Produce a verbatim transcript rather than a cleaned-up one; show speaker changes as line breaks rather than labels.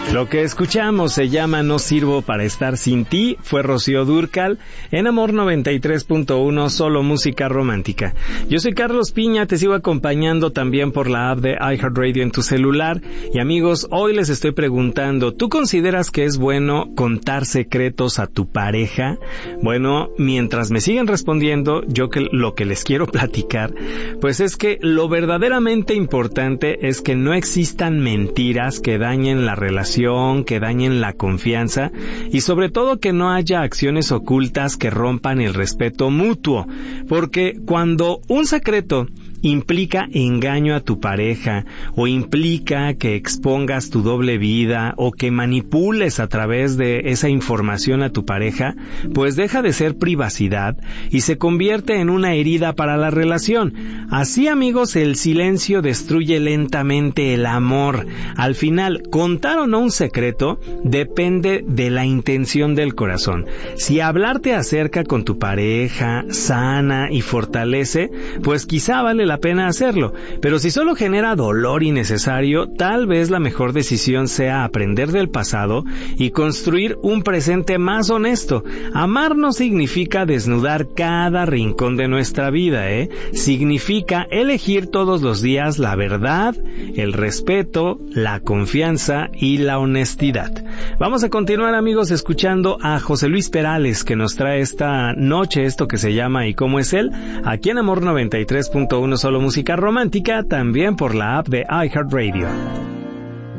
Lo que escuchamos se llama No sirvo para estar sin ti, fue Rocío Dúrcal, en Amor noventa y tres punto uno, solo música romántica. Yo soy Carlos Piña, te sigo acompañando también por la app de iHeartRadio en tu celular. Y amigos, hoy les estoy preguntando, ¿tú consideras que es bueno contar secretos a tu pareja? Bueno, mientras me siguen respondiendo, yo que lo que les quiero platicar, pues es que lo verdaderamente importante es que no existan mentiras que dañen la relación, que dañen la confianza y sobre todo que no haya acciones ocultas que rompan el respeto mutuo, porque cuando un secreto implica engaño a tu pareja o implica que expongas tu doble vida o que manipules a través de esa información a tu pareja, pues deja de ser privacidad y se convierte en una herida para la relación. Así, amigos, el silencio destruye lentamente el amor. Al final, contar o no un secreto depende de la intención del corazón. Si hablar te acerca con tu pareja, sana y fortalece, pues quizá vale la pena hacerlo, pero si solo genera dolor innecesario, tal vez la mejor decisión sea aprender del pasado y construir un presente más honesto. Amar no significa desnudar cada rincón de nuestra vida, ¿eh? Significa elegir todos los días la verdad, el respeto, la confianza y la honestidad. Vamos a continuar, amigos, escuchando a José Luis Perales, que nos trae esta noche esto que se llama ¿Y cómo es él? Aquí en Amor noventa y tres punto uno, solo música romántica, también por la app de iHeartRadio.